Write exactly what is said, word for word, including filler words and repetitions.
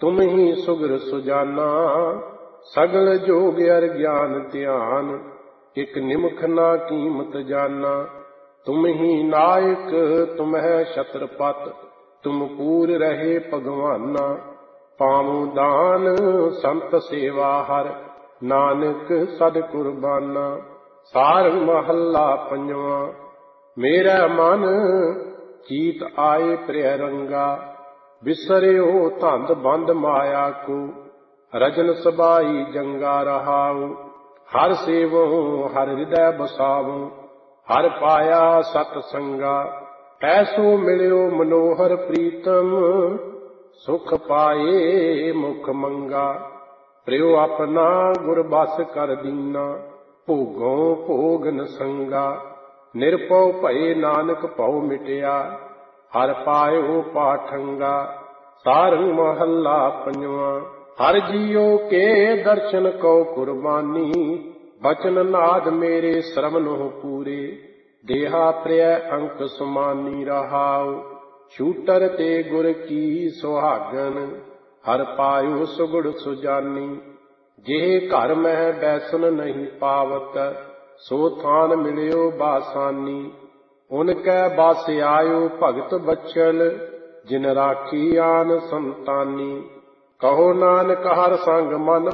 तुम ही सुगर सुजाना, सगल जोग अर ज्ञान ध्यान, एक निमख ना कीमत जाना। तुम ही नायक तुम है छत्रपत, तुम पूर रहे भगवाना। पावो दान संत सेवा हर, नानक सद कुर्बाना। सारंग महला पंजवा। मेरा मन चीत आए प्रिय रंगा, बिसरियो धंध बंद माया को। रजन सबाई जंगा रहाऊ, हर सेवो हर हृदय बसावो। हर पाया सत संगा, ऐसो मिलियो मनोहर प्रीतम। सुख पाए मुख मंगा, प्रियो अपना गुर बस कर दीना। भोगों भोग न संगा, निरपौ भये नानक भौ मिटिया। हर पायो पाठंगा। सारंग महला पंजवा। हर जियो के दर्शन को कुर्बानी, बचन नाद मेरे श्रवण हो पूरे। देहा प्रिय अंक सुमानी रहाओ, छूटर ते गुर की सुहागन। हर पायो सुगुड़ सुजानी, जेह घर मह बैसन नहीं पावत। सो थान मिलियो बासानी, उनकै बास आयो भगत बचल। जिन राखी आन संतानी, कहो नानक हर संग मन